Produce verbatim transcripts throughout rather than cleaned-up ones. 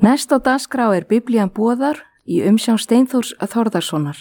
Næst á dagskrá er Biblían boðar í umsjón Steinþórs Þórðarsonar.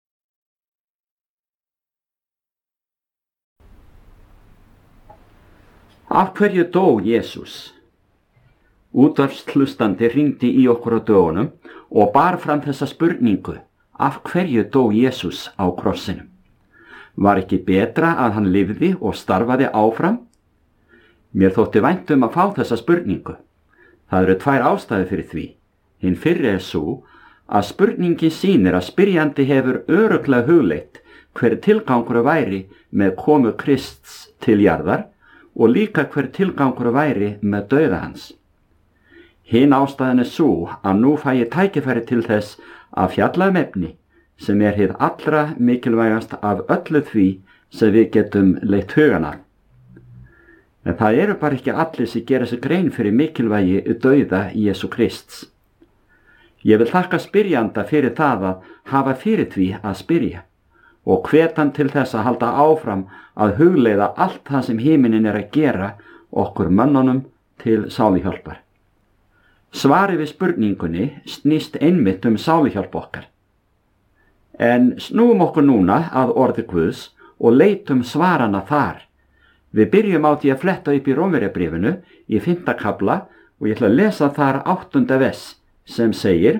Af hverju dó Jesús? Útvarpshlustandi hringdi í okkur á dögunum og bar fram þessa spurningu: af hverju dó Jesús á krossinum? Var ekki betra að hann lifði og starfaði áfram? Mér þótti vænt um að fá þessa spurningu. Það eru tvær ástæður fyrir því. Hinn fyrri er sú að spurningin sýnir að spyrjandi hefur örugglega hugleitt hver tilgangur væri með komu Krists til jarðar og líka hver tilgangur væri með dauða hans. Hinn ástæðan er sú að nú fæ ég tækifæri til þess að fjalla um efni sem er hið allra mikilvægast af öllu því sem við getum leitt hugan að. En það eru bara ekki allir sem gera sig grein fyrir mikilvægi dauða Jesú Krists. Ég vil þakka spyrjanda fyrir það að hafa fyrir því að spyrja og hvet hann til þess að halda áfram að hugleiða allt það sem himinin er að gera okkur mönnunum til sáluhjálpar. Svarið við spurningunni snýst einmitt um sáluhjálp okkar. En snúum okkur núna að orði Guðs og leitum svarana þar. Við byrjum á því að fletta upp í Rómverjabréfinu í fimmta kafla og ég ætla að lesa þar áttunda vers sem segir: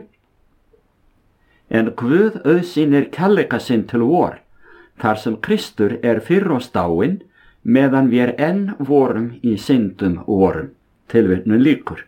En Guð auðsýnir kærleika sinn til vor, þar sem Kristur er fyrr oss dáinn, meðan við enn vorum í syndum vorum. Tilvitnun lýkur.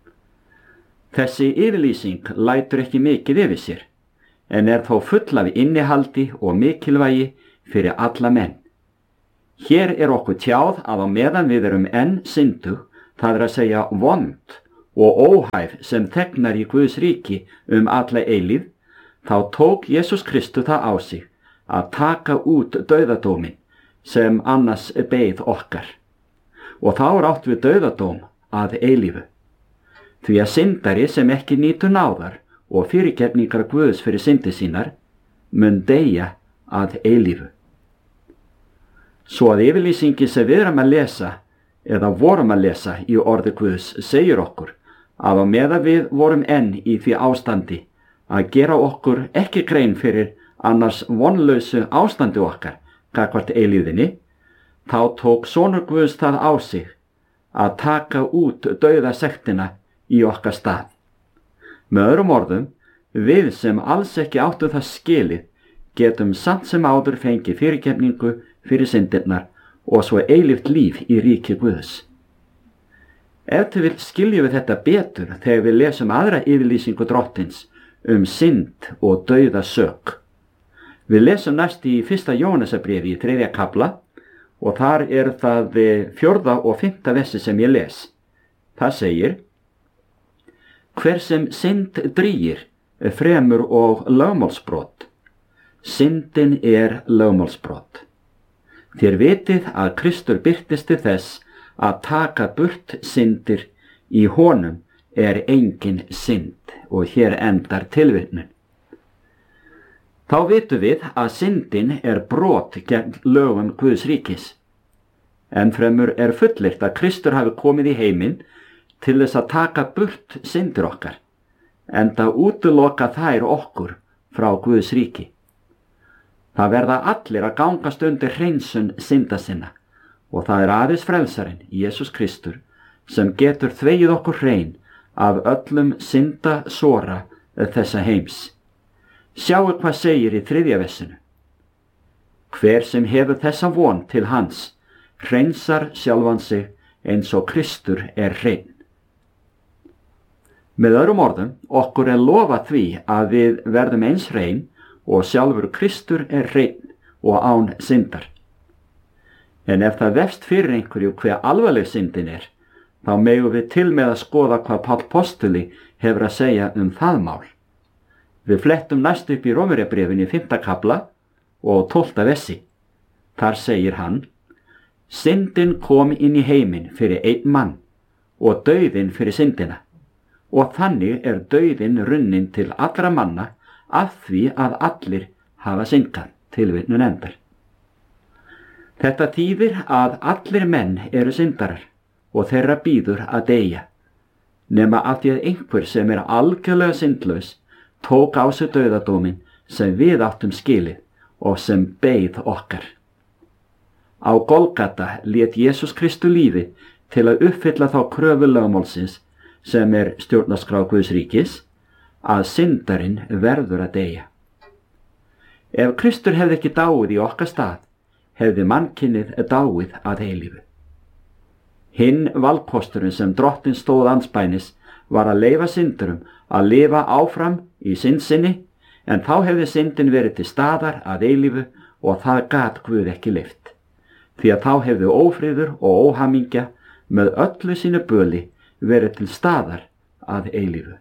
Þessi yfirlýsing lætur ekki mikið yfir sér, en er þó full af innihaldi og mikilvægi fyrir alla menn. Hér er okkur tjáð að á meðan við erum enn syndug, það er að segja vond og óhæf sem þegnar í Guðs ríki um alla eilíð, þá tók Jesús Kristus það á sig að taka út dauðadóminn sem annars beið okkar. Og þá er átt við dauðadóm að eilífu. Því að syndari sem ekki nýtur náðar og fyrirgefningar Guðs fyrir syndi sínar mun deyja að eilífu. Svo að yfirlýsingi sem við erum að lesa eða vorum að lesa í orði Guðs segir okkur að á meðan við vorum enn í því ástandi að gera okkur ekki grein fyrir annars vonlausu ástandi okkar gagnvart eilíðinni, þá tók sonur Guðs það á sig að taka út dauðasektina í okkar stað. Með öðrum orðum, við sem alls ekki áttum það skilið getum samt sem áður fengið fyrirgefningu fyrir syndirnar og svo eilíft líf í ríki Guðs. Ef til vil skiljum við þetta betur þegar við lesum aðra yfirlýsingu drottins um synd og dauða sök. Við lesum næst í fyrsta Jóhannesarbréfi í þriðja kafla og þar er það fjórða og fimmta versi sem ég les. Það segir: Hver sem synd drýgir fremur og lögmálsbrot. Syndin er lögmálsbrot. Þér vitið að Kristur birtist til þess að taka burt syndir, í honum er engin synd. Og hér endar tilvitnun. Þá vitum við að syndin er brot gegn lögum Guðs ríkis. Ennfremur er fullyrt að Kristur hafi komið í heiminn til þess að taka burt syndir okkar, enda útiloka þær okkur frá Guðs ríki. Það verða allir að gangast undir hreinsun synda sinna og það er aðeins frelsarinn, Jesús Kristur, sem getur þvegið okkur hrein af öllum synda sora þessa heims. Sjáu hvað segir í þriðja versinu. Hver sem hefur þessa von til hans, hreinsar sjálfan sig eins og Kristur er hrein. Með öðrum orðum, okkur er lofað því að við verðum eins hrein og sjálfur Kristur er hrein og án syndar. En ef það vefst fyrir einhverju hve alvarleg syndin er, þá megum við til með að skoða hvað Páll postuli hefur að segja um það mál. Við flettum næst upp í Rómverjabréfinu í fimmta kafla og tólfta versi. Þar segir hann: Syndin kom inn í heiminn fyrir einn mann og dauðinn fyrir syndina, og þannig er dauðinn runnin til allra manna af því að allir hafa syndað. Tilvitnun endar. Þetta þýðir að allir menn eru syndarar og þeirra bíður að deyja. nema af því að einhver sem er algjörlega syndlaus tók á sig dauðadóminn sem við áttum skilið og sem beið okkar. Á Golgata lét Jesús Kristu lífi til að uppfylla þá kröfu lögmálsins sem er stjórnarskrá Guðs ríkis, að syndarinn verður að deyja. Ef Kristur hefði ekki dáið í okkar stað, hefði mannkynnið dáið að eilífu. Hinn valkosturinn sem Drottinn stóð andspænis var að leyfa syndurum að lifa áfram í synd sinni, en þá hefði syndin verið til staðar að eilífu og það gat Guð ekki leyft, því að þá hefði ófriður og óhamingja með öllu sínu böli verið til staðar að eilífu.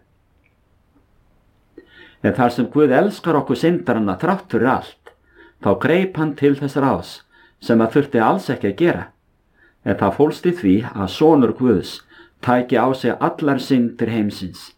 En þar sem Guð elskar okkur syndarana þrátt fyrir allt, þá greip hann til þess ráðs sem að þurfti alls ekki að gera, en það fólst í því að sonur Guðs tæki á sig allar syndir heimsins.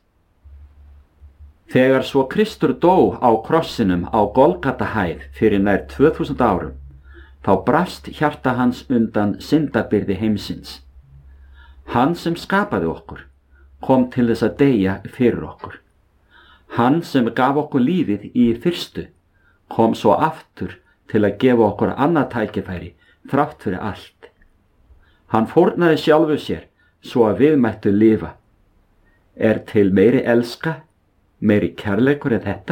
Þegar svo Kristur dó á krossinum á Golgatahæð fyrir nær tvö þúsund árum, þá brast hjarta hans undan syndabyrði heimsins. Hann sem skapaði okkur kom til þess að deyja fyrir okkur. Hann sem gaf okkur lífið í fyrstu kom svo aftur til að gefa okkur annað tækifæri þrátt fyrir allt. Hann fórnaði sjálfu sér svo að við mættu lifa. Er til meiri elska, meiri kærleikur en þetta?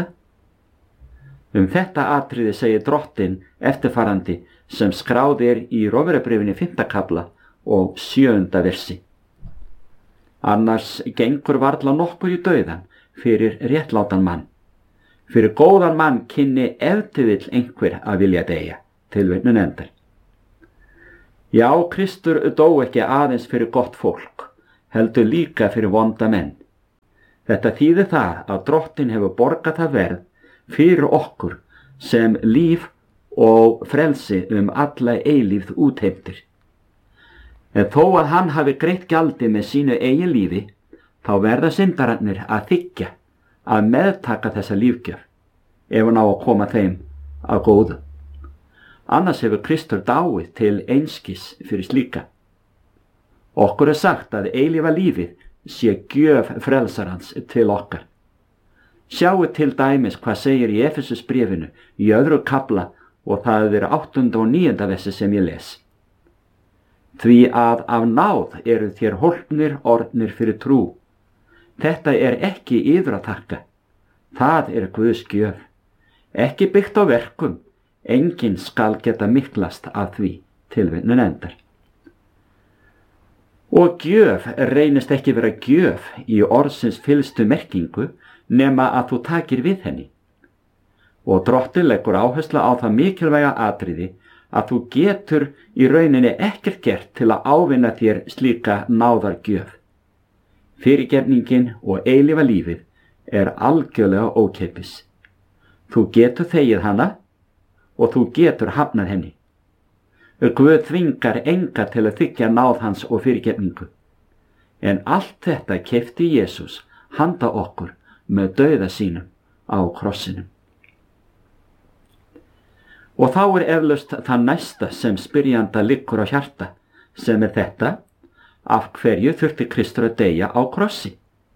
Um þetta atriði segir Drottinn eftirfarandi sem skráð er í Rómverjabréfinu fimmta kafla og sjöunda versi. Annars gengur varla nokkur í dauðan fyrir réttlátan mann. Fyrir góðan mann kynni ef til vill einhver að vilja deyja, tilvitnun endar. Já, Kristur dó ekki aðeins fyrir gott fólk, heldur líka fyrir vonda menn. Þetta þýðir það að Drottinn hefur borgað það verð fyrir okkur sem líf og frelsi um alla eilífð útheimtir. En þó að hann hafi greitt gjaldið með sínu eigin lífi, þá verða syndararnir að þiggja að meðtaka þessa lífgjöf, ef hann á að koma þeim að góðu. Annars hefur Kristur dáið til einskis fyrir slíka. Okkur er sagt að eilífa lífið sé gjöf frelsarans til okkar. Sjáu til dæmis hvað segir í Efesusbréfinu í öðru kafla og það er áttunda og níunda versi sem ég les. Því að af náð eru þér hólpnir orðnir fyrir trú. Þetta er ekki yður að þakka. Það er Guðs gjöf. Ekki byggt á verkum. Enginn skal geta miklast af því, tilvitnun endar. Og gjöf reynist ekki vera gjöf í orðsins fyllstu merkingu nema að þú takir við henni. Og Drottinn leggur áherslu á það mikilvæga atriði að þú getur í rauninni ekkert gert til að ávinna þér slíka náðargjöf. Fyrirgefningin og eilífa lífið er algjörlega ókeypis. Þú getur þegið hana og þú getur hafnað henni. Guð þvingar enga til að þiggja náð hans og fyrirgefningu. En allt þetta keypti Jesús handa okkur með dauða sínum á krossinum. Og þá er eflaust það næsta sem spyrjanda liggur á hjarta, sem er þetta: af hverju þurfti Kristur að deyja á krossi?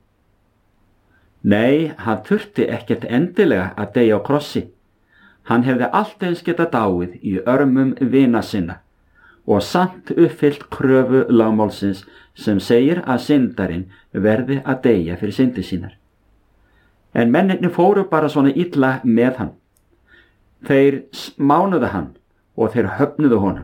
Nei, hann þurfti ekkert endilega að deyja á krossi. Hann hefði allt eins geta dáið í örmum vina sinna og samt uppfyllt kröfu lögmálsins sem segir að syndarinn verði að deyja fyrir syndir sínar. En mennirnir fóru bara svona illa með hann. Þeir smánuðu hann og þeir höfnuðu honum.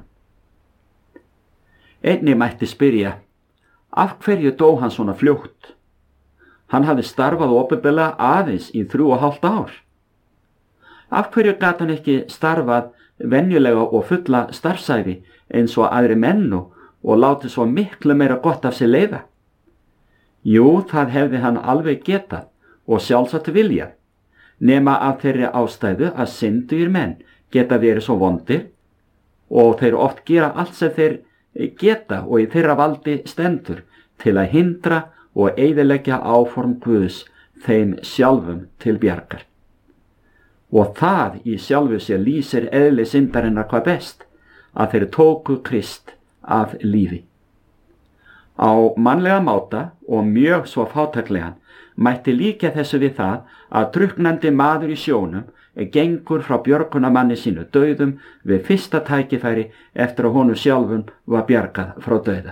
Einnig mætti spyrja, af hverju dó hann svona fljótt? Hann hafði starfað opinberlega aðeins í þrjú og hálft ár. Af hverju gat hann ekki starfað venjulega og fulla starfsævi eins og aðri menn og látið svo miklu meira gott af sér leiða? Jú, það hefði hann alveg getað og sjálfsagt viljað, nema af þeirri ástæðu að syndugir menn geta verið svo vondir og þeir oft gera allt sem þeir geta og í þeirra valdi stendur til að hindra og eyðileggja áform Guðs þeim sjálfum til bjargar. Og það í sjálfu sér lýsir eðli syndarinnar hvað best, að þeir tóku Krist af lífi. Á mannlega máta og mjög svo fátæklegan mætti líka þessu við það að drukknandi maður í sjónum gengur frá björgunarmanni sínu dauðum við fyrsta tækifæri eftir að honum sjálfum var bjargað frá dauða.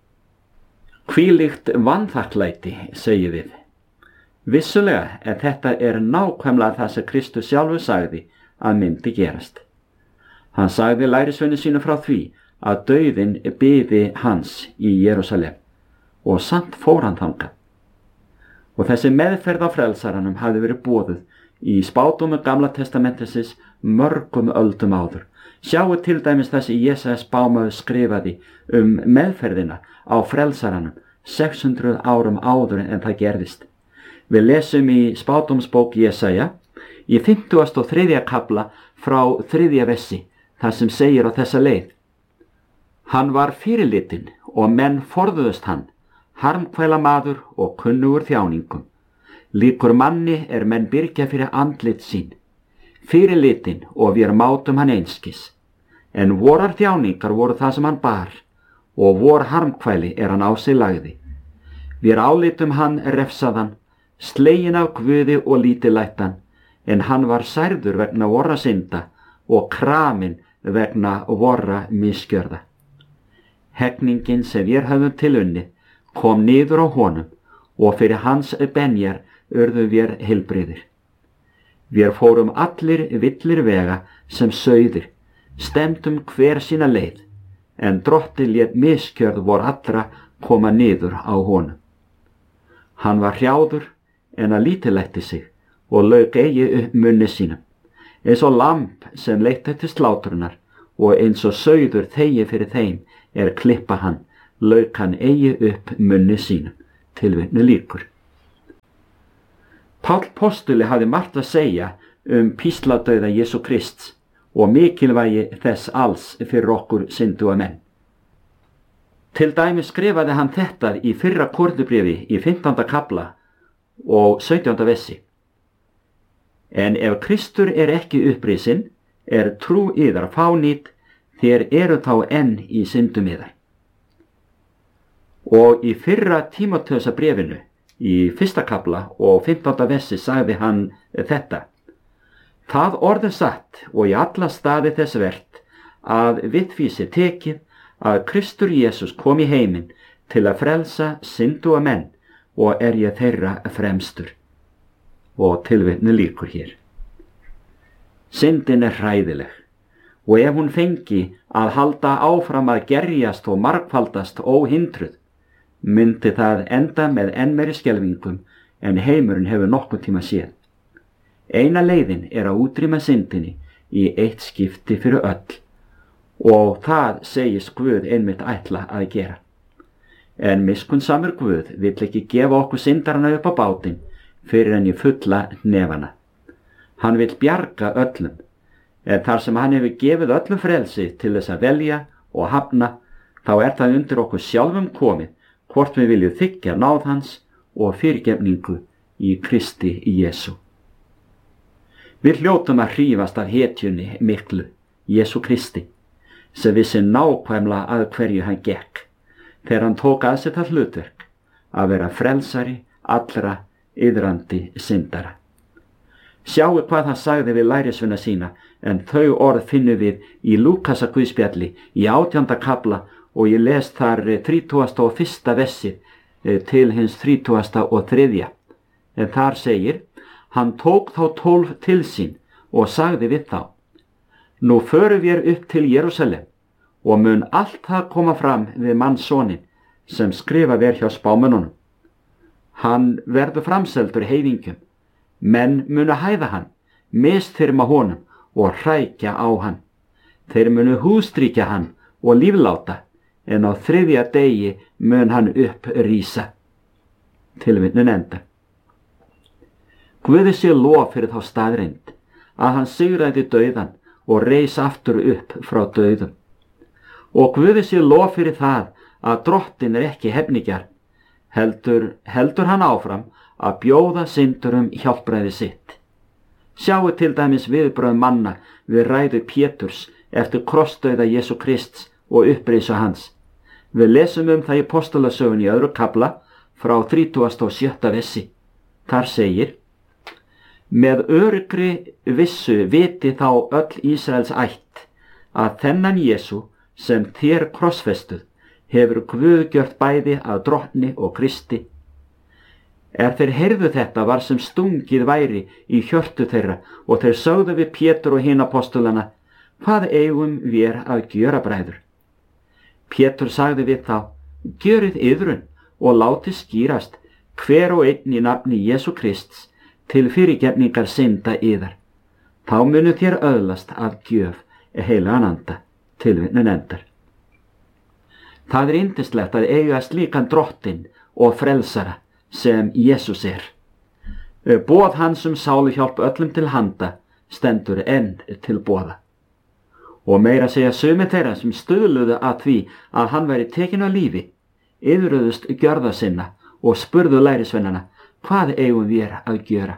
Hvílíkt vanþakklæti, segjum við. Vissulega en þetta er nákvæmlega það sem Kristus sjálfur sagði að myndi gerast. Hann sagði lærisveini sínu frá því að dauðinn biði hans í Jerúsalem og samt fór hann þangað. Og þessi meðferð á frelsaranum hafði verið boðuð í spádómum Gamla testamentisins mörgum öldum áður. Sjáu til dæmis þessi Jesaja spámaður skrifaði um meðferðina á frelsaranum sex hundruð árum áður en það gerðist. Við lesum í spádómsbók Jesaja í fimmtugasta og þriðja kafla frá þriðja vessi þar sem segir á þessa leið: Hann var fyrirlitinn og menn forðuðust hann, harmkvæla maður og kunnugur þjáningum. Líkur manni er menn byrgja fyrir andlit sín, fyrirlitinn og vér mátum hann einskis. En vorar þjáningar voru það sem hann bar, og vor harmkvæli er hann á sig lagði. Vér álitum hann refsaðan, slegin af Guði og lítillættan, en hann var særður vegna vorra synda og kramin vegna vorra misgjörða. Hegningin sem vér höfum til unnið kom niður á honum og fyrir hans benjar urðu vér heilbrigðir. Vér fórum allir villir vega sem sauðir, stemdum hver sína leið, en Drottinn lét misgjörð vor allra koma niður á honum. Hann var hrjáður en að lítillætti sig og lauk eigi upp munni sínum, eins og lamb sem leitt til slátrunar og eins og sauður þegi fyrir þeim er klippa hann, lauk hann eigi upp munni sínum. Tilvitnun lýkur. Páll postuli hafði margt að segja um písladauða Jesú Krists og mikilvægi þess alls fyrir okkur synduga menn. Til dæmi skrifaði hann þetta í fyrra Korintubréfi í fimmtánda kafla og sautjánda vessi. En ef Kristur er ekki upprisinn, er trú yðar fánýt, þér eru þá enn í syndum yðar. Og í fyrra Tímóteusar bréfinu, í fyrsta kafla og fimmtánda vessi sagði hann þetta: Það orðið satt og í alla staði þess vert að við því sé tekið að Kristur Jesús kom í heiminn til að frelsa synduga menn og er ég þeirra fremstur. Og tilvitnun lýkur hér. Syndin er hræðileg og ef hún fengi að halda áfram að gerjast og margfaldast óhindruð, myndi það enda með enn meiri skelfingum en heimurinn hefur nokkuð tíma séð. Eina leiðin er að útrýma syndinni í eitt skipti fyrir öll og það segist Guð einmitt ætla að gera. En miskunnsamur Guð vill ekki gefa okkur syndarana upp á bátinn fyrir en í fulla nefana. Hann vill bjarga öllum, en þar sem hann hefur gefið öllum frelsi til þess að velja og hafna, þá er það undir okkur sjálfum komið hvort við viljum þiggja náð hans og fyrirgefningu í Kristi Jesú. Við hljótum að hrífast af hetjunni miklu, Jesú Kristi, sem vissi nákvæmlega að hverju hann gekk, þegar hann tók að sér það hlutverk að vera frelsari allra iðrandi syndara. Sjáu hvað hann sagði við lærisveina sína, en þau orð finnum við í Lúkasar guðspjalli í átjánda kafla og ég les þar þrítugasta og fyrsta vessið til hins þrítugasta og þriðja. En þar segir: Hann tók þá tólf til sín og sagði við þá: Nú förum við upp til Jerúsalem og mun allt það koma fram við mannssonin sem skrifa ver hjá spámönnunum. Hann verður framseldur heiðingjum, menn munu hæða hann, misþyrma honum og hrækja á hann. Þeir munu hústríkja hann og lífláta, en á þriðja degi mun hann upp rísa. Tilvitnun enda. Guði sé lof fyrir þá staðreind að hann sigraði dauðan og reis aftur upp frá dauðum. Og Guði sé lof fyrir það að Drottinn er ekki hefningjar, heldur, heldur hann áfram að bjóða syndurum hjálpræði sitt. Sjáu til dæmis viðbrögð manna við ræðu Péturs eftir krossdauða Jesú Krists og upprisu hans. Við lesum um það í Postulasögunni í öðru kafla frá þrítugasta og sjötta versi. Þar segir: Með öruggri vissu viti þá öll Ísraels ætt að þennan Jesú sem þér krossfestuð hefur Guð gjört bæði að drottni og Kristi. Er þeir heyrðu þetta var sem stungið væri í hjörtu þeirra og þeir sögðu við Pétur og hina apostolana: Hvað eigum við að gjöra, bræður? Pétur sagði við þá: Gjörið iðrun og látið skýrast hver og einn í nafni Jesú Krists til fyrirgefningar synda yðar. Þá munu þér öðlast að gjöf heilagan anda. Tilvitnun endar. Það er yndislegt að eiga slíkan drottinn og frelsara sem Jesús er. Boð hans um sáluhjálp öllum til handa stendur enn til boða. Og meira segja sumir þeirra sem stuðluðu að því að hann væri tekinn af lífi, iðruðust gjörða sinna og spurðu lærisveinana: Hvað eigum við að gjöra?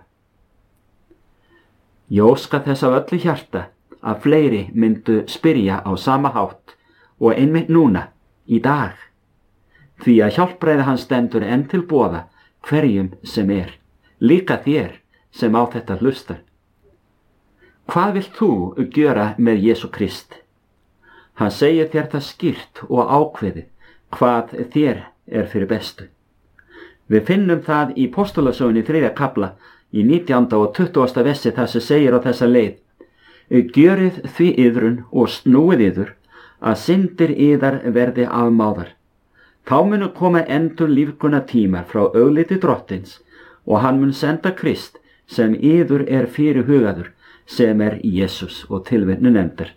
Ég óska þess af öllu hjarta að fleiri myndu spyrja á sama hátt og einmitt núna, í dag, því að hjálpræði hans stendur enn til boða hverjum sem er, líka þér sem á þetta hlustar. Hvað vilt þú gjöra með Jesú Krist? Hann segir þér það skýrt og ákveðið hvað þér er fyrir bestu. Við finnum það í Postulasögunni þriðja kafla í nítjánda og tuttugasta versi þar sem segir á þessa leið: Gjörið því iðrun og snúið yður að syndir yðar verði afmáðar. Þá munu koma endur lífguna tímar frá augliti drottins og hann mun senda Krist sem yður er fyrir hugaður, sem er Jesús. Og tilvitnun endar.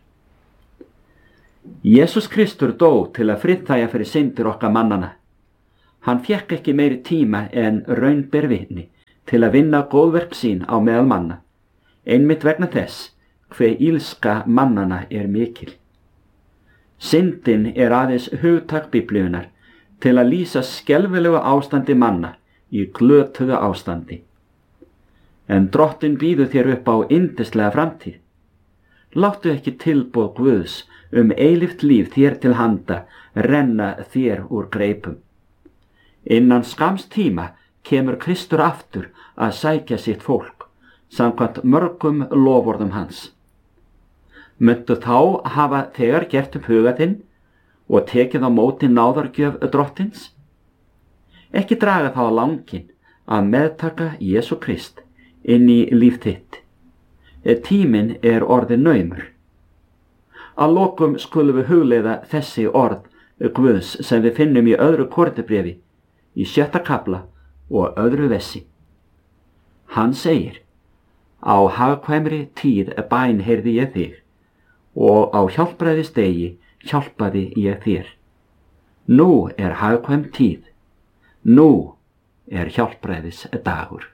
Jesús Kristur dó til að friðþægja fyrir syndir okkar mannana. Hann fékk ekki meiri tíma en raun ber vitni til að vinna góðverk sín á meðal manna, einmitt vegna þess hve ílska mannana er mikil. Syndin er aðeins hugtak Biblíunnar til að lýsa skelfilegu ástandi manna í glötuðu ástandi. En drottinn býður þér upp á yndislega framtíð. Láttu ekki tilboð Guðs um eilíft líf þér til handa renna þér úr greipum. Innan skams tíma kemur Kristur aftur að sækja sitt fólk, samkvæmt mörgum loforðum hans. Myndu þá hafa þegar gert upp huga þinn og tekið á móti náðargjöf drottins? Ekki draga þá á langinn að meðtaka Jesú Krist inn í líf þitt. Tíminn er orðið naumur. Að lokum skulum við hugleiða þessi orð Guðs sem við finnum í öðru Korinthubréfi í sjötta kafla og öðru versi. Hann segir: Á hagkvæmri tíð bæn heyrði ég þig og á hjálpræðisdegi hjálpaði ég þér. Nú er hagkvæm tíð. Nú er hjálpræðis dagur.